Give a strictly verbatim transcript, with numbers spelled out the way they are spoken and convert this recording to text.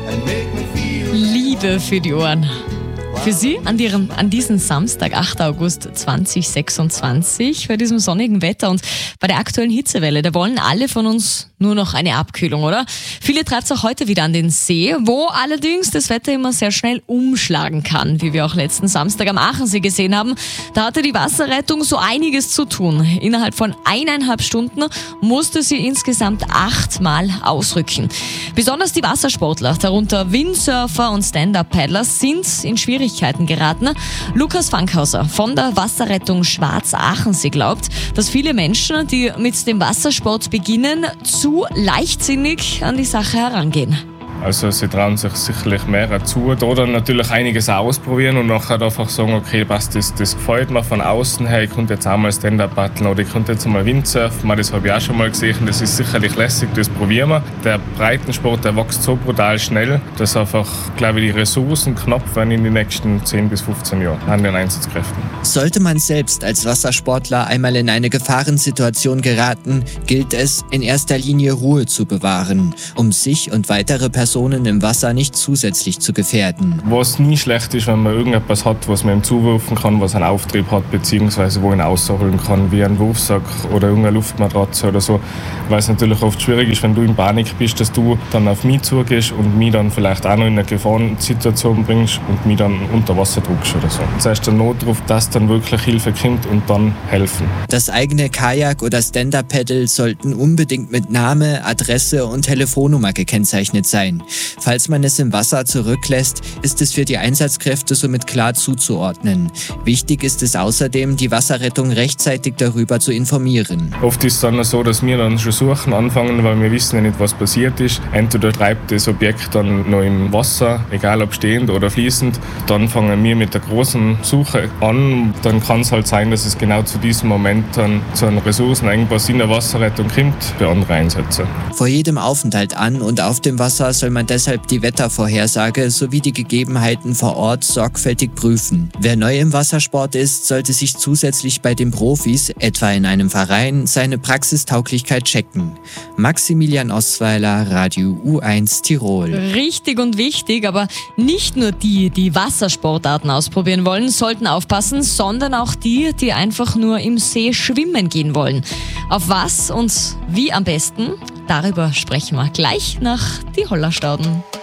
Liebe für die Ohren. Für Sie an, ihrem, an diesem Samstag, achter August zweitausendsechsundzwanzig, bei diesem sonnigen Wetter und bei der aktuellen Hitzewelle, da wollen alle von uns nur noch eine Abkühlung, oder? Viele treibt es auch heute wieder an den See, wo allerdings das Wetter immer sehr schnell umschlagen kann, wie wir auch letzten Samstag am Achensee gesehen haben. Da hatte die Wasserrettung so einiges zu tun. Innerhalb von eineinhalb Stunden musste sie insgesamt achtmal ausrücken. Besonders die Wassersportler, darunter Windsurfer und Stand-Up-Paddler, sind in Schwierigkeiten geraten. Lukas Fankhauser von der Wasserrettung Schwarz-Achensee glaubt, dass viele Menschen, die mit dem Wassersport beginnen, zu leichtsinnig an die Sache herangehen. Also sie trauen sich sicherlich mehr zu oder natürlich einiges ausprobieren und nachher einfach sagen, okay, passt, das, das gefällt mir von außen her, ich könnte jetzt auch mal Stand-Up paddeln oder ich könnte jetzt mal Windsurfen, das habe ich auch schon mal gesehen, das ist sicherlich lässig, das probieren wir. Der Breitensport, der wächst so brutal schnell, dass einfach, glaube ich, die Ressourcen knapp werden in den nächsten zehn bis fünfzehn Jahren an den Einsatzkräften. Sollte man selbst als Wassersportler einmal in eine Gefahrensituation geraten, gilt es, in erster Linie Ruhe zu bewahren, um sich und weitere Personen im Wasser nicht zusätzlich zu gefährden. Was nie schlecht ist, wenn man irgendetwas hat, was man ihm zuwerfen kann, was einen Auftrieb hat, beziehungsweise wo ihn rausholen kann, wie ein Wurfsack oder irgendeine Luftmatratze oder so. Weil es natürlich oft schwierig ist, wenn du in Panik bist, dass du dann auf mich zugehst und mich dann vielleicht auch noch in eine Gefahrensituation bringst und mich dann unter Wasser drückst oder so. Das heißt, der Notruf, dass dann wirklich Hilfe kommt und dann helfen. Das eigene Kajak oder Stand-Up-Paddle sollten unbedingt mit Name, Adresse und Telefonnummer gekennzeichnet sein. Falls man es im Wasser zurücklässt, ist es für die Einsatzkräfte somit klar zuzuordnen. Wichtig ist es außerdem, die Wasserrettung rechtzeitig darüber zu informieren. Oft ist es dann so, dass wir dann schon suchen anfangen, weil wir wissen ja nicht, was passiert ist. Entweder treibt das Objekt dann noch im Wasser, egal ob stehend oder fließend. Dann fangen wir mit der großen Suche an. Dann kann es halt sein, dass es genau zu diesem Moment dann zu einem Ressourcenengpass in der Wasserrettung kommt, für andere Einsätze. Vor jedem Aufenthalt an und auf dem Wasser soll man deshalb die Wettervorhersage sowie die Gegebenheiten vor Ort sorgfältig prüfen. Wer neu im Wassersport ist, sollte sich zusätzlich bei den Profis, etwa in einem Verein, seine Praxistauglichkeit checken. Maximilian Osweiler, Radio U eins Tirol. Richtig und wichtig, aber nicht nur die, die Wassersportarten ausprobieren wollen, sollten aufpassen, sondern auch die, die einfach nur im See schwimmen gehen wollen. Auf was und wie am besten? Darüber sprechen wir gleich nach die Hollerstauden.